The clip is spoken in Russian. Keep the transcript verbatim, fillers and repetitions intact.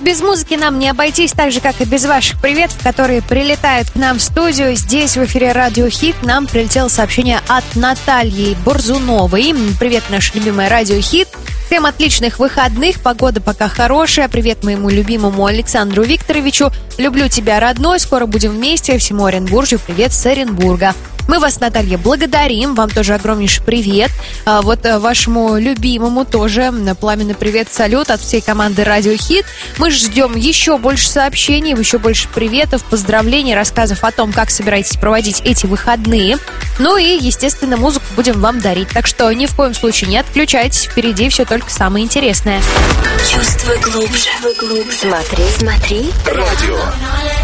без музыки нам не обойтись, так же, как и без ваших приветов, которые прилетают к нам в студию. Здесь в эфире Радио Хит нам прилетело сообщение от Натальи Борзуновой. Привет, наш любимый Радио Хит. Всем отличных выходных, погода пока хорошая. Привет моему любимому Александру Викторовичу. Люблю тебя, родной, скоро будем вместе. Всему Оренбуржью привет с Оренбурга. Мы вас, Наталья, благодарим. Вам тоже огромнейший привет. А вот вашему любимому тоже пламенный привет, салют от всей команды Радио Хит. Мы ждем еще больше сообщений, еще больше приветов, поздравлений, рассказов о том, как собираетесь проводить эти выходные. Ну и, естественно, музыку будем вам дарить. Так что ни в коем случае не отключайтесь. Впереди все только самое интересное. Чувствуй глубже. Смотри, смотри. Радио